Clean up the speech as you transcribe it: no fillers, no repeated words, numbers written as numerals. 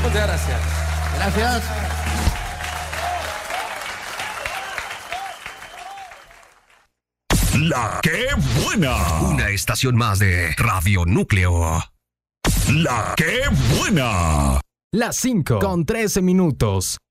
Muchas gracias. Gracias. La que buena. Una estación más de Radio Núcleo. La que buena. Las 5 con 13 minutos.